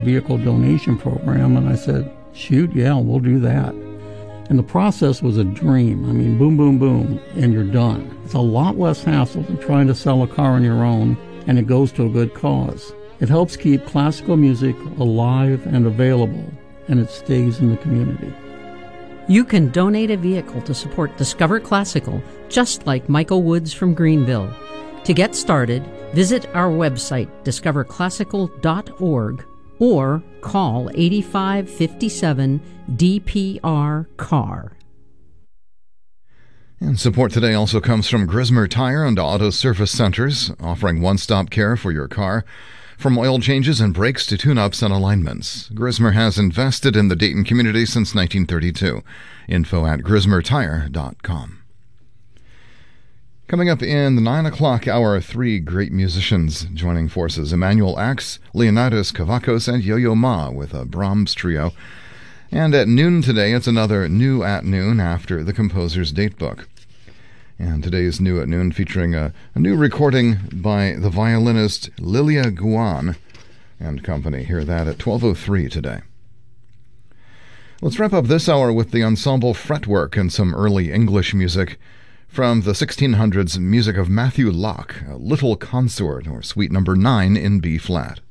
vehicle donation program, and I said, shoot, yeah, we'll do that. And the process was a dream. I mean, boom, boom, boom, and you're done. It's a lot less hassle than trying to sell a car on your own, and it goes to a good cause. It helps keep classical music alive and available, and it stays in the community. You can donate a vehicle to support Discover Classical, just like Michael Woods from Greenville. To get started, visit our website, discoverclassical.org, or call 8557 DPR-CAR. And support today also comes from Grismer Tire and Auto Service Centers, offering one-stop care for your car. From oil changes and brakes to tune-ups and alignments, Grismer has invested in the Dayton community since 1932. Info at grismertire.com. Coming up in the 9 o'clock hour, three great musicians joining forces: Emmanuel Axe, Leonidas Kavakos, and Yo-Yo Ma with a Brahms trio. And at noon today, it's another New at Noon after the composer's datebook. And today's New at Noon featuring a new recording by the violinist Lilia Guan and company. Hear that at 12:03 today. Let's wrap up this hour with the ensemble Fretwork and some early English music. From the 1600s, music of Matthew Locke, a Little Consort, or Suite number 9 in B-flat.